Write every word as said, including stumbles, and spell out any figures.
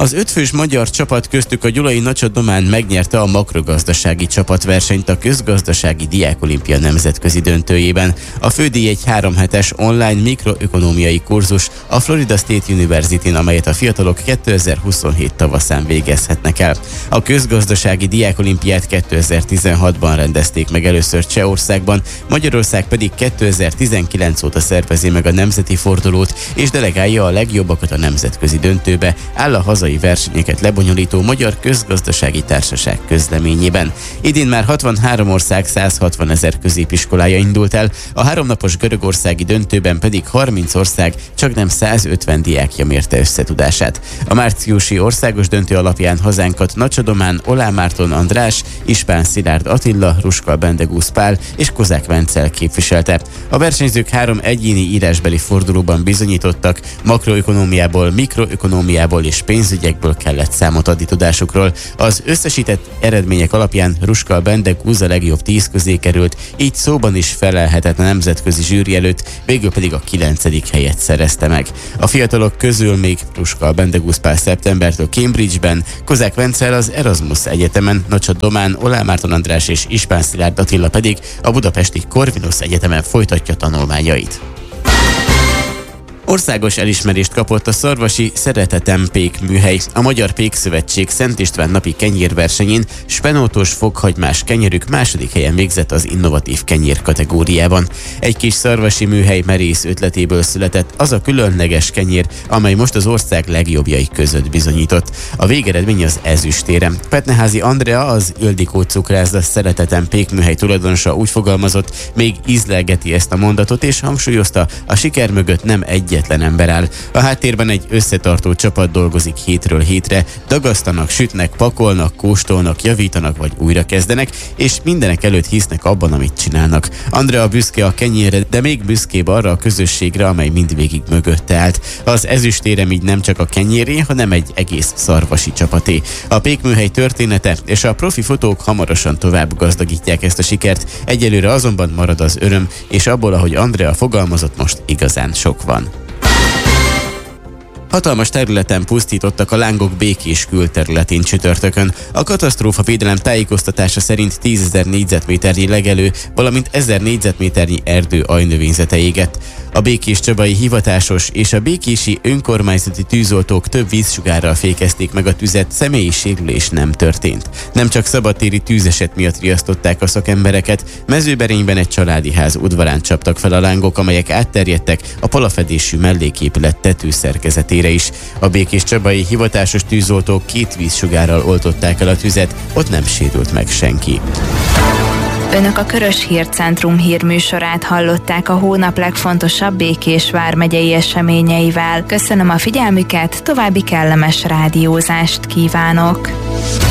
Az ötfős magyar csapat, köztük a Gyulai Nacsadomán megnyerte a makrogazdasági csapatversenyt a közgazdasági diákolimpia nemzetközi döntőjében. A fődíj egy három hetes online mikroökonómiai kurzus a Florida State University-n, amelyet a fiatalok kétezer-huszonhét tavaszán végezhetnek el. A közgazdasági diákolimpiát kétezer-tizenhatban rendezték meg először Csehországban, Magyarország pedig kétezer-tizenkilenc óta szervezi meg a nemzeti fordulót és delegálja a legjobbakat a nemzetközi döntőbe, áll a hazai versenyeket lebonyolító Magyar Közgazdasági Társaság közleményében. Idén már hatvanhárom ország százhatvan ezer középiskolája indult el, a háromnapos görögországi döntőben pedig harminc ország csaknem százötven diákja mérte összetudását. A márciusi országos döntő alapján hazánkat Nacsadomán Oláh Márton András, Ispán Szilárd Attila, Ruskal Bendegúz Pál és Kozák Vencel képviselte. A versenyzők három egyéni írásbeli fordulóban bizonyítottak, makroökonómiából, mikroökonómiából és pénzügyekből kellett számot adni tudásukról. Az összesített eredmények alapján Ruskal Bendegúz a legjobb tíz közé került, így szóban is felelhetett a nemzetközi zsűri előtt, végül pedig a kilencedik helyet szerezte meg. A fiatalok közül még Ruskal Bendegúz Pál szeptembertől Cambridge-ben, Kozák Vencel az Erasmus Egyetemen, Nacsadomán Oláh Márton András és Ispán Szilárd Attila pedig a budapesti Corvinus Egyetemen folytatja tanulmányait. Országos elismerést kapott a szarvasi Szeretetem pékműhely. A Magyar Pékszövetség Szent István napi kenyérversenyén spenótos fokhagymás kenyerük második helyen végzett az innovatív kenyér kategóriában. Egy kis szarvasi műhely merész ötletéből született az a különleges kenyér, amely most az ország legjobbjai között bizonyított. A végeredmény az ezüstérem. Petneházi Andrea, az Ildikó Cukrászda Szeretetem pékműhely tulajdonosa úgy fogalmazott, még ízlelgeti ezt a mondatot, és hangsúlyozta, a siker mögött nem egyetlen ember áll. A háttérben egy összetartó csapat dolgozik hétről hétre, dagasztanak, sütnek, pakolnak, kóstolnak, javítanak vagy újra kezdenek, és mindenek előtt hisznek abban, amit csinálnak. Andrea büszke a kenyérre, de még büszkébb arra a közösségre, amely mindvégig mögötte állt. Az ezüstérem így nem csak a kenyéré, hanem egy egész szarvasi csapaté. A pékműhely története és a profi fotók hamarosan tovább gazdagítják ezt a sikert, egyelőre azonban marad az öröm, és abból, ahogy Andrea fogalmazott, most igazán sok van. Hatalmas területen pusztítottak a lángok Békés külterületén csütörtökön. A katasztrófavédelem tájékoztatása szerint tízezer négyzetméternyi legelő, valamint ezer négyzetméternyi erdő ajnövényzete égett. A békéscsabai hivatásos és a békési önkormányzati tűzoltók több vízsugárral fékezték meg a tüzet, személyi sérülés nem történt. Nem csak szabadtéri tűzeset miatt riasztották a szakembereket, Mezőberényben egy családi ház udvarán csaptak fel a lángok, amelyek átterjedtek a palafedésű melléképület tetőszerkezetére is. A békéscsabai hivatásos tűzoltók két vízsugárral oltották el a tüzet, ott nem sérült meg senki. Önök a Körös Hírcentrum hírműsorát hallották a hónap legfontosabb Békés vármegyei eseményeivel. Köszönöm a figyelmüket, további kellemes rádiózást kívánok!